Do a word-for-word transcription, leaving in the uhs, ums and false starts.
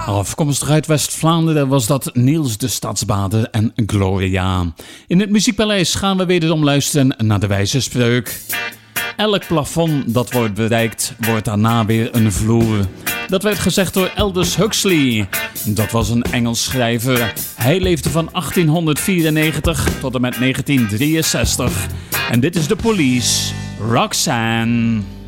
Afkomstig uit West-Vlaanderen was dat Niels de Stadsbader en Gloria. In het Muziekpaleis gaan we wederom luisteren naar de wijze spreuk. Elk plafond dat wordt bereikt, wordt daarna weer een vloer. Dat werd gezegd door Aldous Huxley. Dat was een Engels schrijver. Hij leefde van achttienhonderdvierennegentig tot en met negentien drieënzestig. En dit is de Police, Roxanne.